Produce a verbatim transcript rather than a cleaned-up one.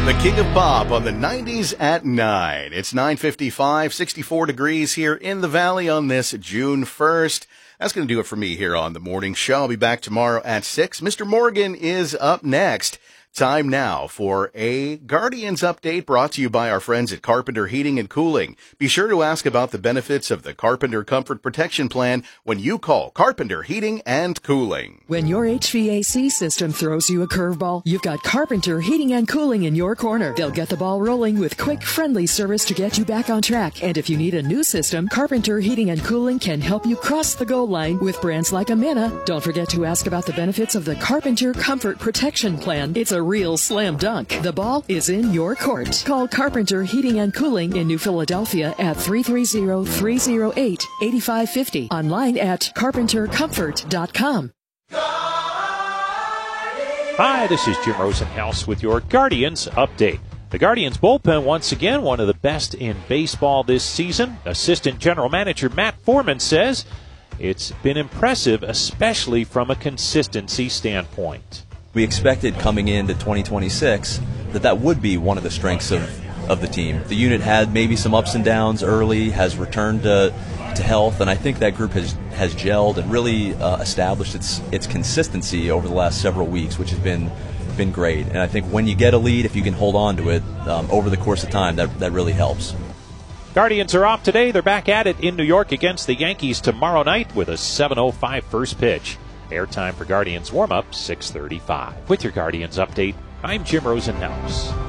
The King of Pop on the nineties at nine. It's nine fifty-five, sixty-four degrees here in the Valley on this June first. That's going to do it for me here on the morning show. I'll be back tomorrow at six. Mister Morgan is up next. Time now for a Guardians update brought to you by our friends at Carpenter Heating and Cooling. Be sure to ask about the benefits of the Carpenter Comfort Protection Plan when you call Carpenter Heating and Cooling. When your H V A C system throws you a curveball, you've got Carpenter Heating and Cooling in your corner. They'll get the ball rolling with quick, friendly service to get you back on track. And if you need a new system, Carpenter Heating and Cooling can help you cross the goal line with brands like Amana. Don't forget to ask about the benefits of the Carpenter Comfort Protection Plan. It's a real slam dunk. The ball is in your court. Call Carpenter Heating and Cooling in New Philadelphia at three three zero, three zero eight, eight five five zero. Online at carpenter comfort dot com. Hi, this is Jim Rosenhaus with your Guardians update. The Guardians bullpen, once again, one of the best in baseball this season. Assistant General Manager Matt Foreman says it's been impressive, especially from a consistency standpoint. We expected coming into twenty twenty-six that that would be one of the strengths of, of the team. The unit had maybe some ups and downs early, has returned to, to health, and I think that group has, has gelled and really uh, established its its consistency over the last several weeks, which has been been great. And I think when you get a lead, if you can hold on to it um, over the course of time, that, that really helps. Guardians are off today. They're back at it in New York against the Yankees tomorrow night with a seven oh five first pitch. Airtime for Guardians warm-up, six thirty-five. With your Guardians update, I'm Jim Rosenhaus.